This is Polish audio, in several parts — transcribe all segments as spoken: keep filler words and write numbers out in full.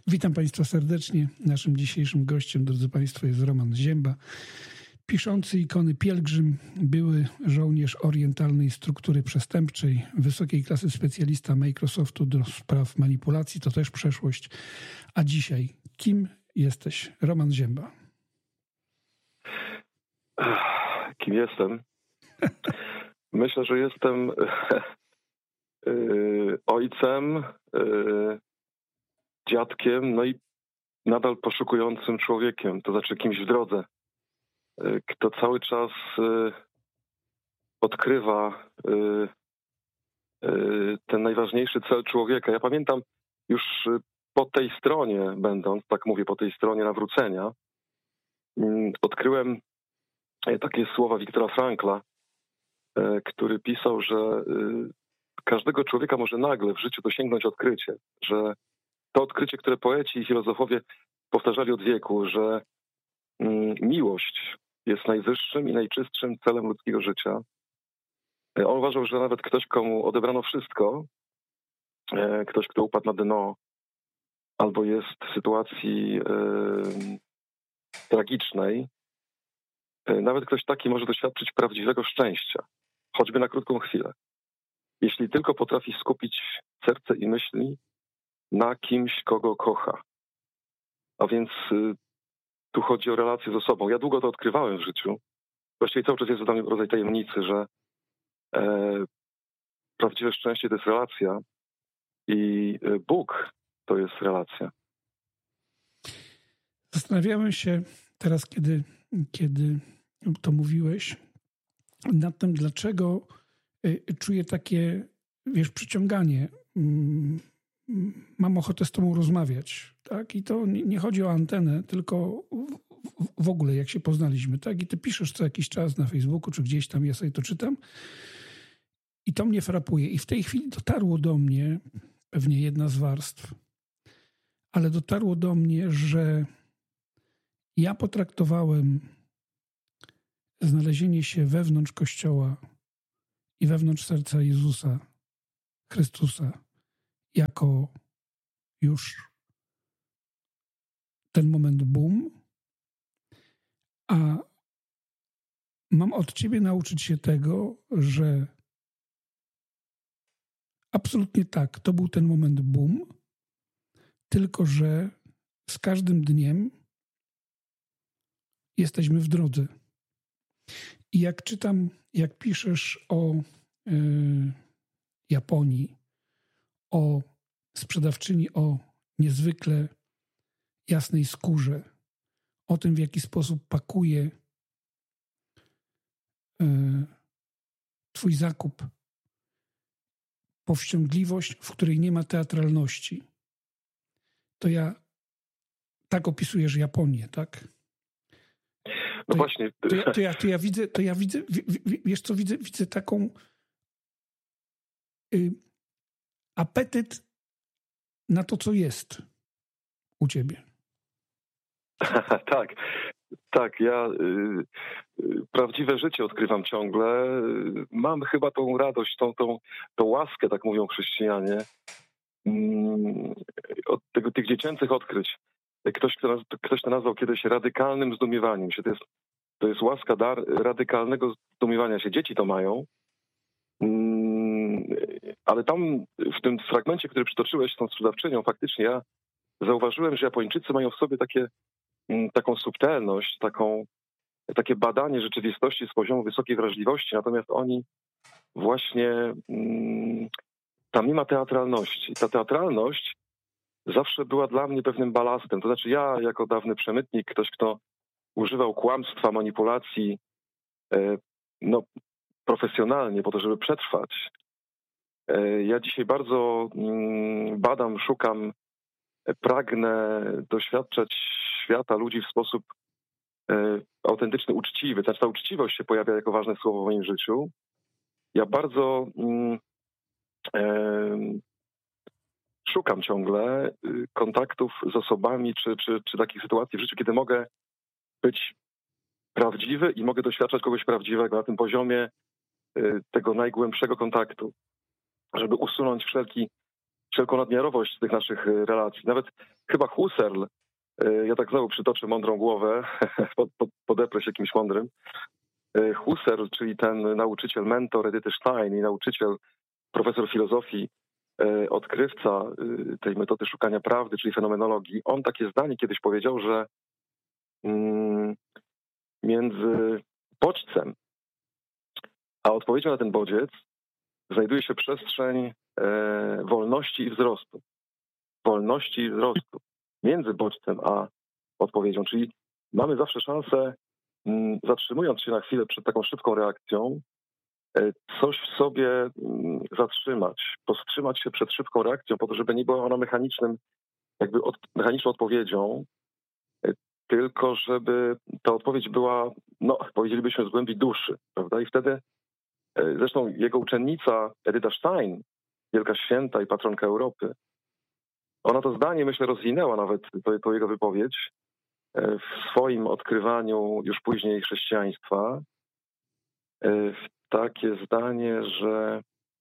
Witam Państwa serdecznie. Naszym dzisiejszym gościem, drodzy Państwo, jest Roman Zięba, piszący ikony pielgrzym, były żołnierz orientalnej struktury przestępczej, wysokiej klasy specjalista Microsoftu do spraw manipulacji, to też przeszłość. A dzisiaj, kim jesteś, Roman Zięba? Kim jestem? Myślę, że jestem yy, ojcem, yy, dziadkiem, no i nadal poszukującym człowiekiem, to znaczy kimś w drodze, yy, kto cały czas yy, odkrywa yy, yy, ten najważniejszy cel człowieka. Ja pamiętam już po tej stronie będąc, tak mówię, po tej stronie nawrócenia, yy, odkryłem takie słowa Wiktora Frankla, który pisał, że każdego człowieka może nagle w życiu dosięgnąć odkrycie, że to odkrycie, które poeci i filozofowie powtarzali od wieku, że miłość jest najwyższym i najczystszym celem ludzkiego życia. On uważał, że nawet ktoś, komu odebrano wszystko, ktoś, kto upadł na dno, albo jest w sytuacji tragicznej, nawet ktoś taki może doświadczyć prawdziwego szczęścia, choćby na krótką chwilę. Jeśli tylko potrafi skupić serce i myśli na kimś, kogo kocha. A więc y, tu chodzi o relację ze sobą. Ja długo to odkrywałem w życiu. Właściwie cały czas jest dla mnie rodzaj tajemnicy, że e, prawdziwe szczęście to jest relacja i y, Bóg to jest relacja. Zastanawiałem się teraz, kiedy, kiedy to mówiłeś, nad tym, dlaczego czuję takie, wiesz, przyciąganie. Mam ochotę z tobą rozmawiać, tak? I to nie chodzi o antenę, tylko w ogóle, jak się poznaliśmy, tak? I ty piszesz co jakiś czas na Facebooku, czy gdzieś tam, ja sobie to czytam i to mnie frapuje. I w tej chwili dotarło do mnie, pewnie jedna z warstw, ale dotarło do mnie, że ja potraktowałem znalezienie się wewnątrz Kościoła i wewnątrz serca Jezusa Chrystusa jako już ten moment boom, a mam od ciebie nauczyć się tego, że absolutnie tak, to był ten moment boom, tylko że z każdym dniem jesteśmy w drodze. I jak czytam, jak piszesz o y, Japonii, o sprzedawczyni o niezwykle jasnej skórze, o tym, w jaki sposób pakuje y, twój zakup, powściągliwość, w której nie ma teatralności, to ja tak opisujesz Japonię, tak? No to, właśnie. To ja, to, ja, to ja widzę, to ja widzę, wiesz co, widzę, widzę taką y, apetyt na to, co jest u ciebie. tak, tak, ja y, y, prawdziwe życie odkrywam ciągle. Mam chyba tą radość, tą, tą, tą łaskę, tak mówią chrześcijanie, y, od tego, tych dziecięcych odkryć. Ktoś, kto, ktoś to nazwał kiedyś radykalnym zdumiewaniem się. To jest To jest łaska, dar radykalnego zdumiewania się. Dzieci to mają. Ale tam w tym fragmencie, który przytoczyłeś z tą sprzedawczynią, faktycznie ja zauważyłem, że Japończycy mają w sobie takie, taką subtelność, taką, takie badanie rzeczywistości z poziomu wysokiej wrażliwości. Natomiast oni właśnie, tam nie ma teatralności. Ta teatralność zawsze była dla mnie pewnym balastem. To znaczy ja jako dawny przemytnik, ktoś, kto używał kłamstwa, manipulacji no, profesjonalnie po to, żeby przetrwać. Ja dzisiaj bardzo badam, szukam, pragnę doświadczać świata, ludzi w sposób autentyczny, uczciwy. Znaczy ta uczciwość się pojawia jako ważne słowo w moim życiu. Ja bardzo szukam ciągle kontaktów z osobami, czy, czy, czy takich sytuacji w życiu, kiedy mogę być prawdziwy i mogę doświadczać kogoś prawdziwego na tym poziomie tego najgłębszego kontaktu, żeby usunąć wszelki, wszelką nadmiarowość tych naszych relacji. Nawet chyba Husserl, ja tak znowu przytoczę mądrą głowę, pod, pod, podeprę się kimś mądrym. Husserl, czyli ten nauczyciel, mentor Edyty Stein i nauczyciel, profesor filozofii, odkrywca tej metody szukania prawdy, czyli fenomenologii, on takie zdanie kiedyś powiedział, że między bodźcem a odpowiedzią na ten bodziec znajduje się przestrzeń wolności i wzrostu. Wolności i wzrostu między bodźcem a odpowiedzią. Czyli mamy zawsze szansę, zatrzymując się na chwilę przed taką szybką reakcją, coś w sobie zatrzymać, powstrzymać się przed szybką reakcją po to, żeby nie była ona mechanicznym, jakby od, mechaniczną odpowiedzią, tylko żeby ta odpowiedź była, no powiedzielibyśmy, z głębi duszy, prawda? I wtedy zresztą jego uczennica Edyta Stein, wielka święta i patronka Europy, ona to zdanie, myślę, rozwinęła nawet, to, to jego wypowiedź, w swoim odkrywaniu już później chrześcijaństwa, w takie zdanie, że,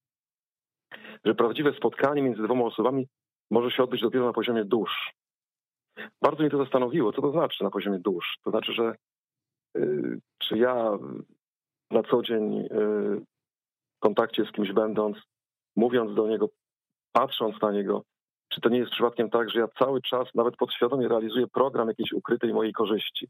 że prawdziwe spotkanie między dwoma osobami może się odbyć dopiero na poziomie dusz. Bardzo mnie to zastanowiło, co to znaczy na poziomie dusz. To znaczy, że y, czy ja na co dzień y, w kontakcie z kimś będąc, mówiąc do niego, patrząc na niego, czy to nie jest przypadkiem tak, że ja cały czas, nawet podświadomie realizuję program jakiejś ukrytej mojej korzyści.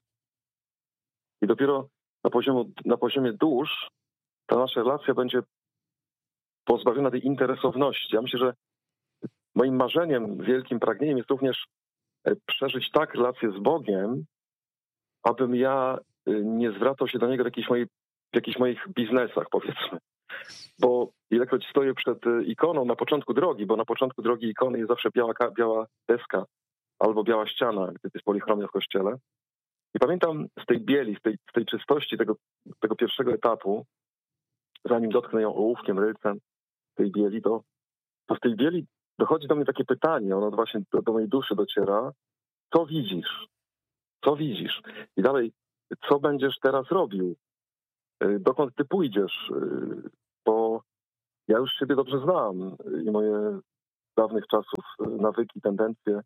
I dopiero na poziomie, na poziomie dusz ta nasza relacja będzie pozbawiona tej interesowności. Ja myślę, że moim marzeniem, wielkim pragnieniem jest również przeżyć tak relację z Bogiem, abym ja nie zwracał się do Niego w jakichś moich, w jakichś moich biznesach, powiedzmy. Bo ilekroć stoję przed ikoną na początku drogi, bo na początku drogi ikony jest zawsze biała, biała deska albo biała ściana, gdy jest polichromia w kościele. I pamiętam z tej bieli, z tej, z tej czystości tego, tego pierwszego etapu, zanim dotknę ją ołówkiem, rylcem tej bieli, to, to w tej bieli dochodzi do mnie takie pytanie, ono właśnie do, do mojej duszy dociera. Co widzisz? Co widzisz? I dalej, co będziesz teraz robił? Dokąd ty pójdziesz? Bo ja już siebie dobrze znam i moje z dawnych czasów nawyki, tendencje,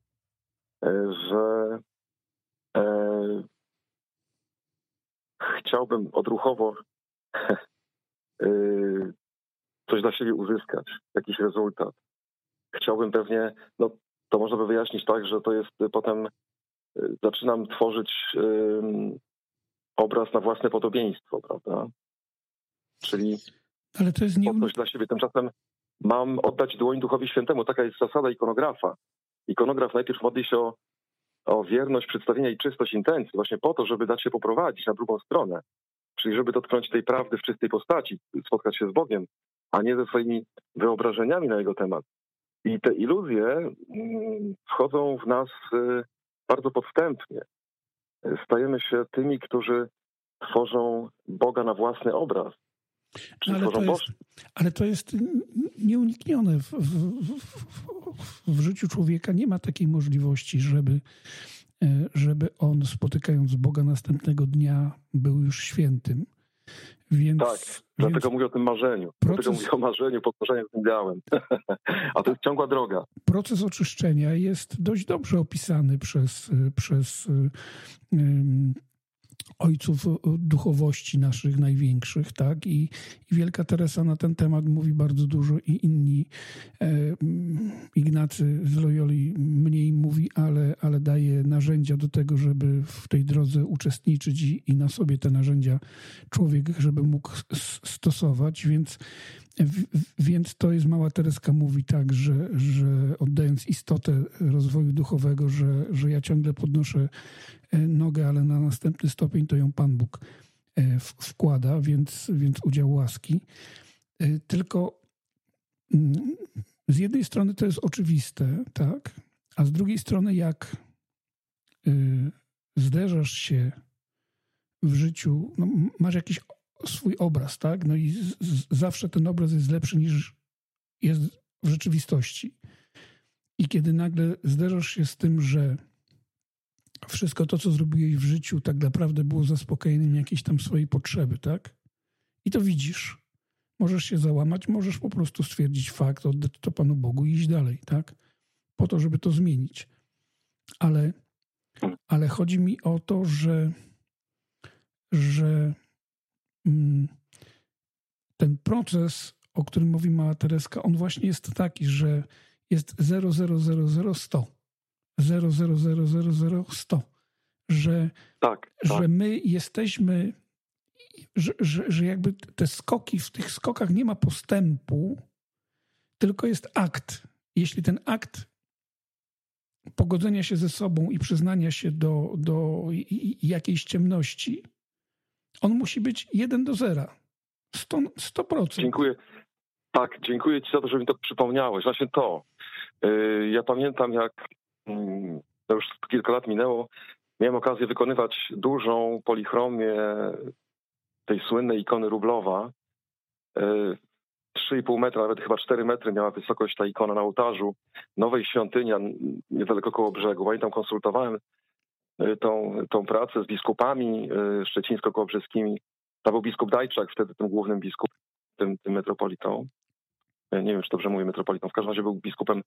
że e, chciałbym odruchowo coś dla siebie uzyskać, jakiś rezultat. Chciałbym pewnie, no to można by wyjaśnić tak, że to jest potem, zaczynam tworzyć um, obraz na własne podobieństwo, prawda? Czyli ale to jest nie... coś dla siebie. Tymczasem mam oddać dłoń Duchowi Świętemu. Taka jest zasada ikonografa. Ikonograf najpierw modli się o, o wierność przedstawienia i czystość intencji, właśnie po to, żeby dać się poprowadzić na drugą stronę. Czyli żeby dotknąć tej prawdy w czystej postaci, spotkać się z Bogiem, a nie ze swoimi wyobrażeniami na Jego temat. I te iluzje wchodzą w nas bardzo podstępnie. Stajemy się tymi, którzy tworzą Boga na własny obraz. No ale, to jest, ale to jest nieuniknione. W, w, w, w życiu człowieka nie ma takiej możliwości, żeby, żeby on, spotykając Boga następnego dnia, był już świętym. Więc, tak, dlatego więc mówię o tym marzeniu. proces, dlatego mówię o marzeniu, podążaniu z tym ideałem. A to jest ciągła droga. Proces oczyszczenia jest dość dobrze opisany przez, przez um, ojców duchowości naszych największych, tak? I, i Wielka Teresa na ten temat mówi bardzo dużo i inni. E, Ignacy z Loyoli mniej mówi, ale, ale daje narzędzia do tego, żeby w tej drodze uczestniczyć i, i na sobie te narzędzia człowiek, żeby mógł stosować, więc Więc to jest Mała Tereska mówi tak, że, że oddając istotę rozwoju duchowego, że, że ja ciągle podnoszę nogę, ale na następny stopień to ją Pan Bóg wkłada, więc, więc udział łaski. Tylko z jednej strony to jest oczywiste, tak, a z drugiej strony jak zderzasz się w życiu, no masz jakiś swój obraz, tak? No i z, z, zawsze ten obraz jest lepszy niż jest w rzeczywistości. I kiedy nagle zderzasz się z tym, że wszystko to, co zrobiłeś w życiu, tak naprawdę było zaspokojeniem jakiejś tam swojej potrzeby, tak? I to widzisz. Możesz się załamać, możesz po prostu stwierdzić fakt, oddać to Panu Bogu i iść dalej, tak? Po to, żeby to zmienić. Ale, ale chodzi mi o to, że, że mm, ten proces, o którym mówi mała Tereska, on właśnie jest taki, że jest zero, zero, zero, zero, sto. zero, zero, zero, zero, zero, sto. Że, tak, tak. że my jesteśmy, że, że, że jakby te skoki, w tych skokach nie ma postępu, tylko jest akt. Jeśli ten akt pogodzenia się ze sobą i przyznania się do, do jakiejś ciemności, on musi być jeden do zera. sto procent. Dziękuję. Tak, dziękuję Ci za to, że mi to przypomniałeś. Właśnie to. Ja pamiętam, jak to już kilka lat minęło, miałem okazję wykonywać dużą polichromię tej słynnej ikony Rublowa. trzy i pół metra, nawet chyba cztery metry miała wysokość ta ikona na ołtarzu nowej świątyni niedaleko koło brzegu. Pamiętam, konsultowałem tą, tą pracę z biskupami szczecińsko-kołobrzeskimi. Tam był biskup Dajczak, wtedy tym głównym biskupem, tym, tym metropolitą. Nie wiem, czy dobrze mówię metropolitą. W każdym razie był biskupem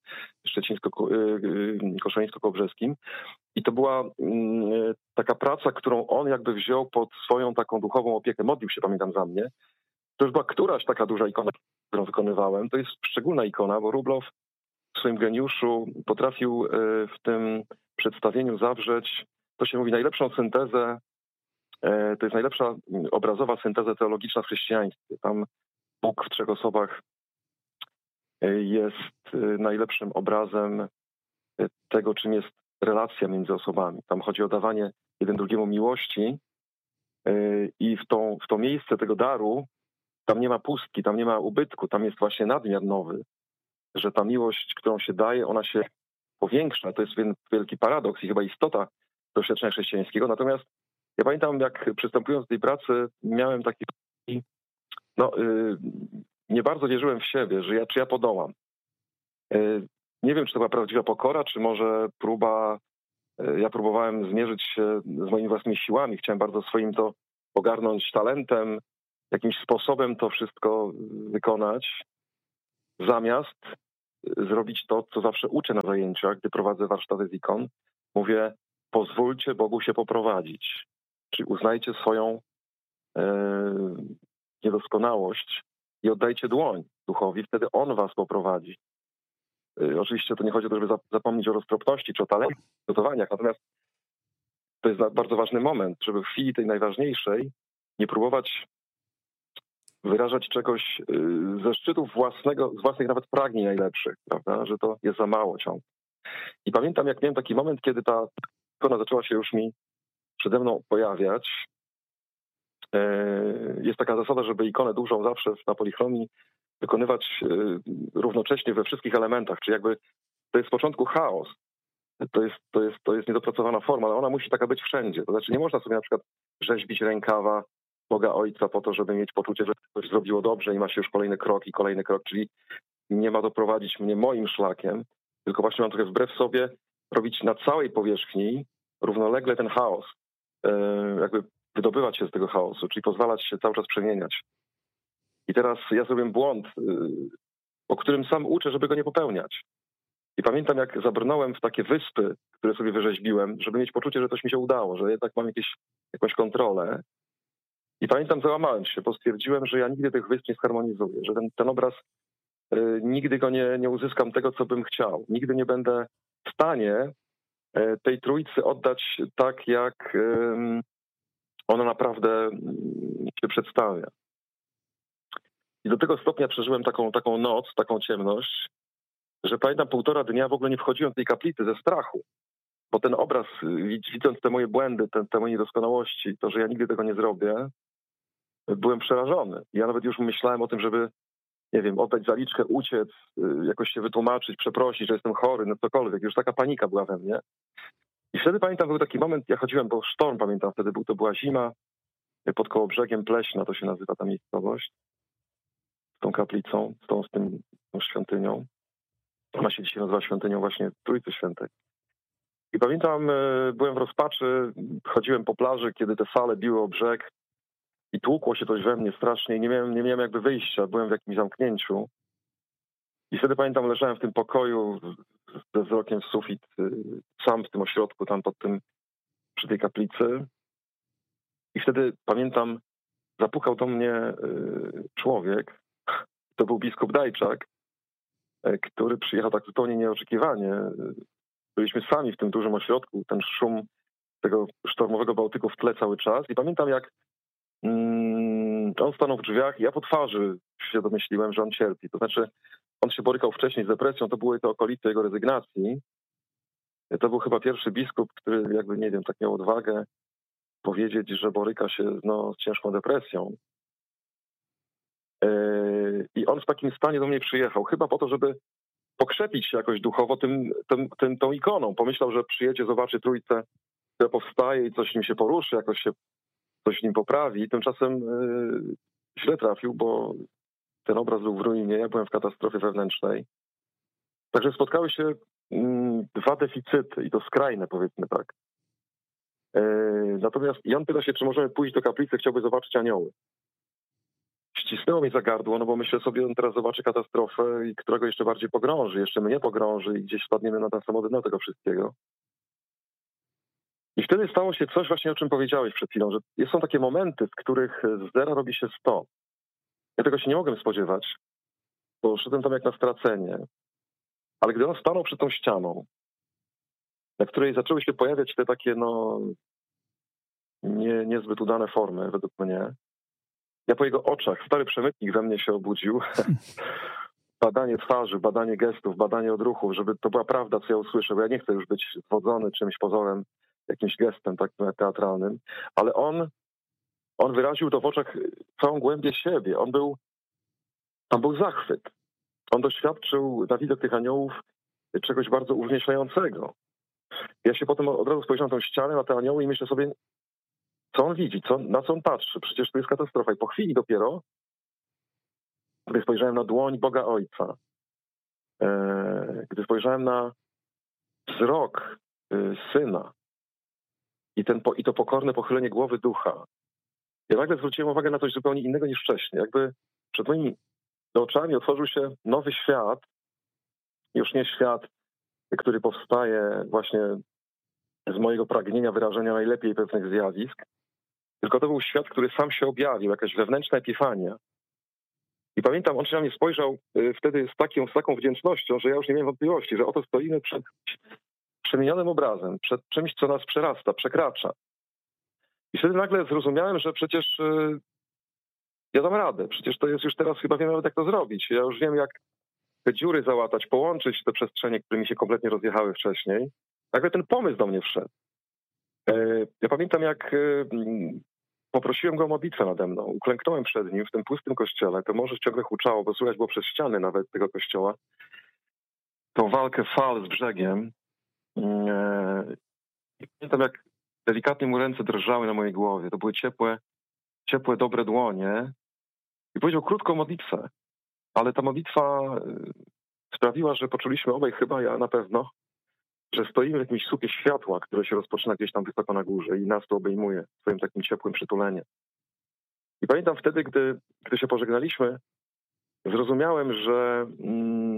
szczecińsko-koszeńsko-kołobrzeskim. I to była taka praca, którą on jakby wziął pod swoją taką duchową opiekę. Modlił się, pamiętam, za mnie. To już była któraś taka duża ikona, którą wykonywałem. To jest szczególna ikona, bo Rublow w swoim geniuszu potrafił w tym przedstawieniu zawrzeć, to się mówi, najlepszą syntezę, to jest najlepsza obrazowa synteza teologiczna w chrześcijaństwie. Tam Bóg w trzech osobach jest najlepszym obrazem tego, czym jest relacja między osobami. Tam chodzi o dawanie jeden drugiemu miłości i w, tą, w to miejsce tego daru tam nie ma pustki, tam nie ma ubytku, tam jest właśnie nadmiar nowy, że ta miłość, którą się daje, ona się powiększa. To jest wielki paradoks i chyba istota doświadczenia chrześcijańskiego. Natomiast ja pamiętam, jak przystępując do tej pracy, miałem taki, no yy, nie bardzo wierzyłem w siebie, że ja, czy ja podołam. Yy, nie wiem, czy to była prawdziwa pokora, czy może próba, yy, ja próbowałem zmierzyć się z moimi własnymi siłami, chciałem bardzo swoim to ogarnąć talentem, jakimś sposobem to wszystko wykonać, zamiast zrobić to, co zawsze uczę na zajęciach, gdy prowadzę warsztaty z ikon. Mówię, pozwólcie Bogu się poprowadzić. Czyli uznajcie swoją e, niedoskonałość i oddajcie dłoń duchowi, wtedy on was poprowadzi. E, oczywiście to nie chodzi o to, żeby zapomnieć o roztropności czy o talencie w gotowaniach, natomiast to jest bardzo ważny moment, żeby w chwili tej najważniejszej nie próbować wyrażać czegoś ze szczytów własnego, z własnych nawet pragnień najlepszych, prawda, że to jest za mało ciągle. I pamiętam, jak miałem taki moment, kiedy ta ikona zaczęła się już mi przede mną pojawiać. Jest taka zasada, żeby ikonę dużą zawsze na polichromii wykonywać równocześnie we wszystkich elementach, czyli jakby to jest z początku chaos. To jest, to jest, to jest niedopracowana forma, ale ona musi taka być wszędzie. To znaczy nie można sobie na przykład rzeźbić rękawa Boga Ojca po to, żeby mieć poczucie, że coś zrobiło dobrze i ma się już kolejny krok i kolejny krok, czyli nie ma doprowadzić mnie moim szlakiem, tylko właśnie mam trochę wbrew sobie robić na całej powierzchni równolegle ten chaos, jakby wydobywać się z tego chaosu, czyli pozwalać się cały czas przemieniać. I teraz ja zrobiłem błąd, o którym sam uczę, żeby go nie popełniać. I pamiętam, jak zabrnąłem w takie wyspy, które sobie wyrzeźbiłem, żeby mieć poczucie, że coś mi się udało, że jednak mam jakieś, jakąś kontrolę. I pamiętam, załamałem się, bo stwierdziłem, że ja nigdy tych wysp nie zharmonizuję, że ten, ten obraz, y, nigdy go nie, nie uzyskam tego, co bym chciał. Nigdy nie będę w stanie y, tej trójcy oddać tak, jak y, ona naprawdę y, się przedstawia. I do tego stopnia przeżyłem taką, taką noc, taką ciemność, że pamiętam, półtora dnia w ogóle nie wchodziłem do tej kaplicy ze strachu. Bo ten obraz, widząc te moje błędy, te, te moje niedoskonałości, to, że ja nigdy tego nie zrobię, byłem przerażony. Ja nawet już myślałem o tym, żeby, nie wiem, oddać zaliczkę, uciec, jakoś się wytłumaczyć, przeprosić, że jestem chory, no cokolwiek. Już taka panika była we mnie. I wtedy pamiętam, był taki moment, ja chodziłem, bo sztorm, pamiętam, wtedy był, to była zima, pod Kołobrzegiem, Pleśna, to się nazywa ta miejscowość, z tą kaplicą, z tą, z tym, tą świątynią. Ona się dzisiaj nazywa świątynią właśnie Trójcy Świętej. I pamiętam, byłem w rozpaczy, chodziłem po plaży, kiedy te fale biły o brzeg i tłukło się coś we mnie strasznie i nie miałem, nie miałem jakby wyjścia, byłem w jakimś zamknięciu. I wtedy pamiętam, leżałem w tym pokoju ze wzrokiem w sufit, sam w tym ośrodku, tam pod tym, przy tej kaplicy. I wtedy pamiętam, zapukał do mnie człowiek, to był biskup Dajczak, który przyjechał tak zupełnie nieoczekiwanie. Byliśmy sami w tym dużym ośrodku, ten szum tego sztormowego Bałtyku w tle cały czas. I pamiętam, jak mm, on stanął w drzwiach i ja po twarzy się domyśliłem, że on cierpi. To znaczy, on się borykał wcześniej z depresją, to były te okolice jego rezygnacji. To był chyba pierwszy biskup, który jakby, nie wiem, tak miał odwagę powiedzieć, że boryka się no, z ciężką depresją. I on w takim stanie do mnie przyjechał, chyba po to, żeby pokrzepić się jakoś duchowo tym, tym, tym, tą ikoną. Pomyślał, że przyjedzie, zobaczy Trójcę, która powstaje i coś w nim się poruszy, jakoś się coś w nim poprawi. Tymczasem yy, źle trafił, bo ten obraz był w ruinie, ja byłem w katastrofie wewnętrznej. Także spotkały się yy, dwa deficyty i to skrajne, powiedzmy tak. Yy, natomiast Jan pyta się, czy możemy pójść do kaplicy, chciałby zobaczyć anioły. Ścisnęło mi za gardło, no bo myślę sobie, on teraz zobaczy katastrofę, i którego jeszcze bardziej pogrąży, jeszcze mnie pogrąży i gdzieś spadniemy na ten samo dno tego wszystkiego. I wtedy stało się coś właśnie, o czym powiedziałeś przed chwilą, że są takie momenty, w których z zera robi się sto. Ja tego się nie mogłem spodziewać, bo szedłem tam jak na stracenie. Ale gdy on stanął przed tą ścianą, na której zaczęły się pojawiać te takie, no, nie, niezbyt udane formy według mnie, ja po jego oczach, stary przemytnik we mnie się obudził. Badanie twarzy, badanie gestów, badanie odruchów, żeby to była prawda, co ja usłyszę, bo ja nie chcę już być zwodzony czymś pozorem, jakimś gestem tak teatralnym, ale on, on wyraził to w oczach całą głębię siebie. On był, tam był zachwyt. On doświadczył na widok tych aniołów czegoś bardzo uwzniesiającego. Ja się potem od razu spojrzałem na tę ścianę, na te anioły i myślę sobie, co on widzi, co, na co on patrzy. Przecież to jest katastrofa. I po chwili dopiero, gdy spojrzałem na dłoń Boga Ojca, e, gdy spojrzałem na wzrok e, Syna i, ten, i to pokorne pochylenie głowy Ducha, ja nagle zwróciłem uwagę na coś zupełnie innego niż wcześniej. Jakby przed moimi oczami otworzył się nowy świat, już nie świat, który powstaje właśnie z mojego pragnienia wyrażenia najlepiej pewnych zjawisk, tylko to był świat, który sam się objawił, jakaś wewnętrzna epifania. I pamiętam, on się na mnie spojrzał wtedy z taką, z taką wdzięcznością, że ja już nie miałem wątpliwości, że oto stoimy przed przemienionym obrazem, przed czymś, co nas przerasta, przekracza. I wtedy nagle zrozumiałem, że przecież ja dam radę, przecież to jest już teraz, chyba wiem nawet jak to zrobić. Ja już wiem, jak te dziury załatać, połączyć te przestrzenie, które mi się kompletnie rozjechały wcześniej. Nagle ten pomysł do mnie wszedł. Ja pamiętam, jak poprosiłem go o modlitwę nade mną. Uklęknąłem przed nim w tym pustym kościele. To morze ciągle huczało, bo słychać było przez ściany nawet tego kościoła. Tą walkę fal z brzegiem. I pamiętam, jak delikatnie mu ręce drżały na mojej głowie. To były ciepłe, ciepłe, dobre dłonie. I powiedział krótką modlitwę. Ale ta modlitwa sprawiła, że poczuliśmy obaj, chyba ja na pewno, że stoimy w jakimś słupie światła, które się rozpoczyna gdzieś tam wysoko na górze i nas to obejmuje swoim takim ciepłym przytuleniem. I pamiętam wtedy, gdy, gdy się pożegnaliśmy, zrozumiałem, że, mm,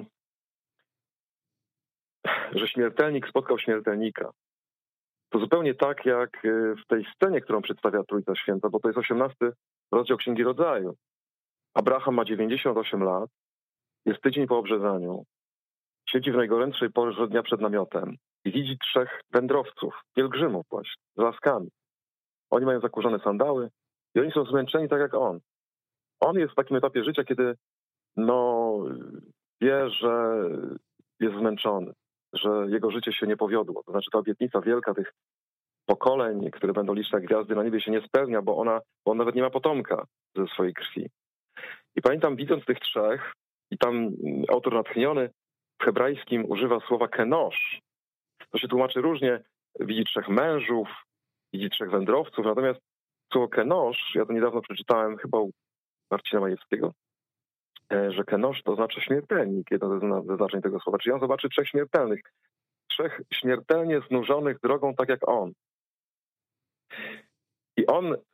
że śmiertelnik spotkał śmiertelnika. To zupełnie tak jak w tej scenie, którą przedstawia Trójca Święta, bo to jest osiemnasty rozdział Księgi Rodzaju. Abraham ma dziewięćdziesiąt osiem lat, jest tydzień po obrzezaniu, siedzi w najgorętszej porze dnia przed namiotem i widzi trzech wędrowców, pielgrzymów właśnie, z laskami. Oni mają zakurzone sandały i oni są zmęczeni tak jak on. On jest w takim etapie życia, kiedy no, wie, że jest zmęczony, że jego życie się nie powiodło. To znaczy ta obietnica wielka tych pokoleń, które będą liczne jak gwiazdy na niebie, się nie spełnia, bo, ona, bo on nawet nie ma potomka ze swojej krwi. I pamiętam, widząc tych trzech, i tam autor natchniony w hebrajskim używa słowa kenosz. To się tłumaczy różnie. Widzi trzech mężów, widzi trzech wędrowców. Natomiast słowo kenosz, ja to niedawno przeczytałem chyba u Marcina Majewskiego, że kenosz to znaczy śmiertelnik, jedno ze znaczeń tego słowa. Czyli on zobaczy trzech śmiertelnych. Trzech śmiertelnie znużonych drogą tak jak on. I on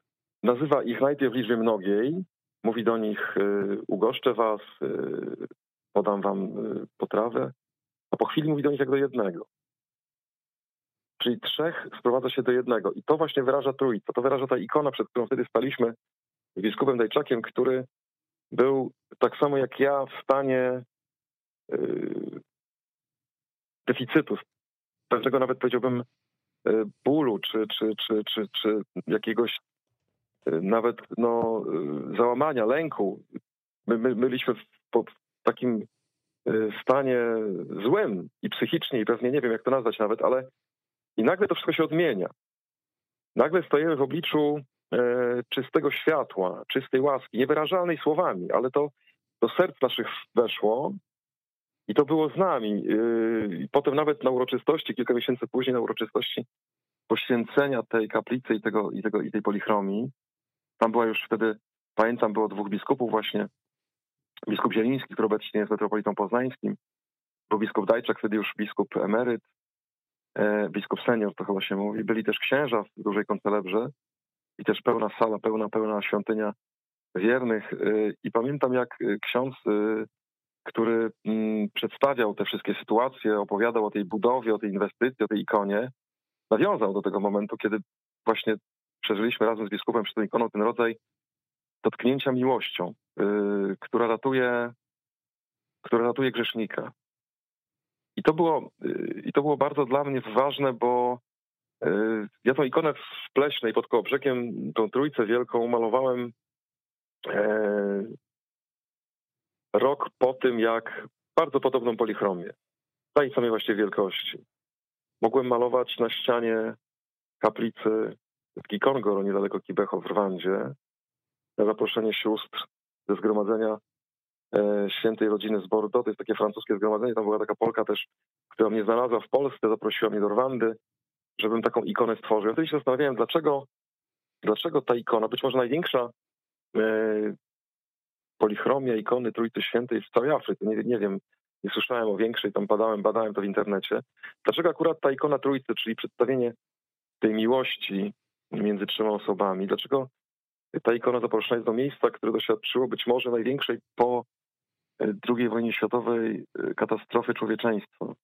nazywa ich najpierw w liczbie mnogiej, mówi do nich: ugoszczę was, podam wam potrawę, a po chwili mówi do nich jak do jednego. Czyli trzech sprowadza się do jednego. I to właśnie wyraża Trójca. To wyraża ta ikona, przed którą wtedy staliśmy z biskupem Dajczakiem, który był tak samo jak ja w stanie yy, deficytu, pewnego nawet powiedziałbym yy, bólu, czy, czy, czy, czy, czy jakiegoś yy, nawet no, yy, załamania, lęku. My, my byliśmy w, w takim yy, stanie złym i psychicznie, i pewnie nie wiem, jak to nazwać nawet, ale i nagle to wszystko się odmienia. Nagle stajemy w obliczu e, czystego światła, czystej łaski, niewyrażalnej słowami, ale to do serc naszych weszło i to było z nami. I potem nawet na uroczystości, kilka miesięcy później na uroczystości poświęcenia tej kaplicy i, tego, i, tego, i tej polichromii, tam była już wtedy, pamiętam, było dwóch biskupów właśnie, biskup Zieliński, który obecnie jest metropolitą poznańskim, był biskup Dajczak, wtedy już biskup emeryt, biskup senior, to chyba się mówi. Byli też księża w dużej koncelebrze i też pełna sala, pełna, pełna świątynia wiernych. I pamiętam, jak ksiądz, który przedstawiał te wszystkie sytuacje, opowiadał o tej budowie, o tej inwestycji, o tej ikonie, nawiązał do tego momentu, kiedy właśnie przeżyliśmy razem z biskupem przy tą ikoną ten rodzaj dotknięcia miłością, która ratuje, która ratuje grzesznika. I to było, i to było bardzo dla mnie ważne, bo ja tą ikonę w Pleśnej pod Kołobrzegiem, tą Trójcę Wielką malowałem rok po tym, jak bardzo podobną polichromię, tej samej właściwie wielkości. Mogłem malować na ścianie kaplicy w Kikongoro, niedaleko Kibeho w Rwandzie, na zaproszenie sióstr ze zgromadzenia Świętej Rodziny z Bordeaux. To jest takie francuskie zgromadzenie. Tam była taka Polka też, która mnie znalazła w Polsce, zaprosiła mnie do Rwandy, żebym taką ikonę stworzył. Ja wtedy się zastanawiałem, dlaczego, dlaczego ta ikona, być może największa e, polichromia ikony Trójcy Świętej w całej Afryce, nie, nie wiem, nie słyszałem o większej, tam badałem, badałem to w internecie. Dlaczego akurat ta ikona Trójcy, czyli przedstawienie tej miłości między trzema osobami, dlaczego ta ikona zaproszona jest do miejsca, które doświadczyło być może największej po drugiej wojnie światowej katastrofy człowieczeństwa.